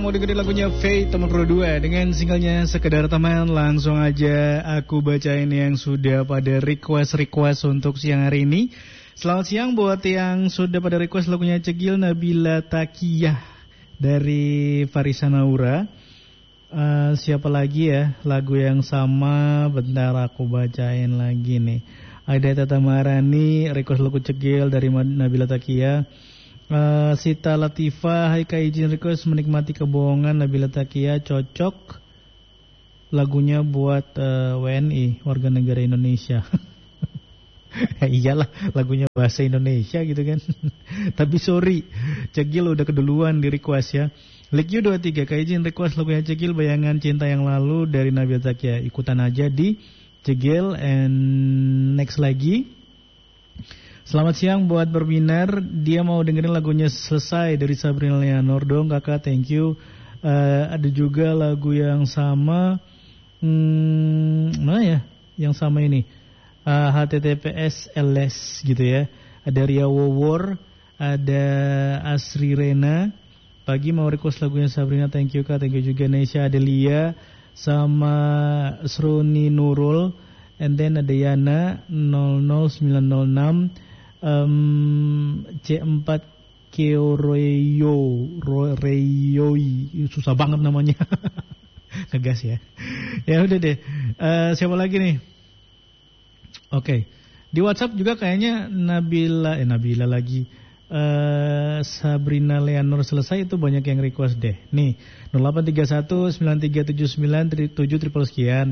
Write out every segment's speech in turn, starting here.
mau dengerin lagunya Fate teman pro 2 dengan singlenya Sekedar Teman. Langsung aja aku bacain yang sudah pada request untuk siang hari ini. Selamat siang buat yang sudah pada request lagunya Cegil Nabila Takiyah dari Farisa Naura. Siapa lagi ya lagu yang sama? Bentar aku bacain lagi nih. Ada Tata Marani request lagu Cegil dari Nabila Takiyah. Sita Latifah, hai Kak, izin request Menikmati Kebohongan Nabila Takiyah, cocok lagunya buat WNI, warga negara Indonesia. Iyalah, lagunya bahasa Indonesia gitu kan. Tapi sorry, Cegil udah keduluan di request ya. Likyu 23, Kak, izin request lagunya Cegil Bayangan Cinta Yang Lalu dari Nabila Takiyah. Ikutan aja di Cegil. And next lagi, selamat siang buat berbinar. Dia mau dengerin lagunya Selesai dari Sabrina Leonor dong kakak, thank you. Ada juga lagu yang sama, mana ya yang sama ini, HTTPS LS gitu ya. Ada Ria Wowor, ada Asri Rena. Pagi mau request lagunya Sabrina, thank you kak, thank you juga. Nesya Adelia sama Sroni Nurul. And then ada Yana 00906. C4 Keoreyo susah banget namanya. Ngegas ya. Ya udah deh. Siapa lagi nih? Oke. Di WhatsApp juga kayaknya Nabila lagi. Sabrina Leonor Selesai itu banyak yang request deh. Nih 0831937977 sekian,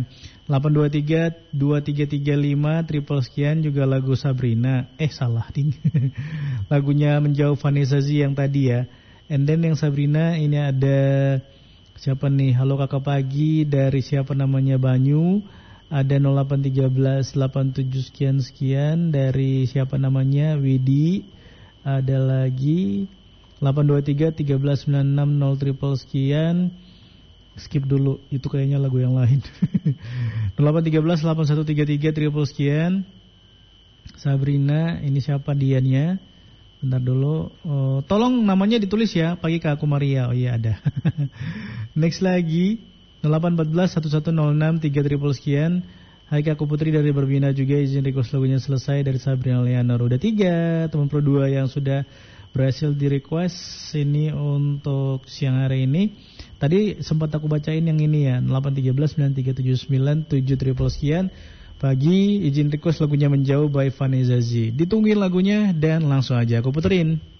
8232335 sekian juga lagu Sabrina. Salah ding. Lagunya Menjauh Vanessa Z yang tadi ya. And then yang Sabrina ini ada siapa nih? Halo kakak pagi dari siapa namanya Banyu. Ada 081387 sekian dari siapa namanya Widi. Ada lagi 823-1396-0 sekian. Skip dulu, itu kayaknya lagu yang lain. 0813-8133 sekian. Sabrina, ini siapa dianya? Bentar dulu. Tolong namanya ditulis ya, pagi ke aku Maria. Oh iya ada. Next lagi 0814-1106-3 sekian. Hai Kak, aku Putri dari Berbina juga, izin request lagunya Selesai dari Sabrina Leonor. Udah 3 teman pro 2 yang sudah berhasil di request ini untuk siang hari ini. Tadi sempat aku bacain yang ini ya, 813-9379-7 sekian. Pagi izin request lagunya Menjauh by Vanessa Z. Ditungguin lagunya dan langsung aja aku puterin.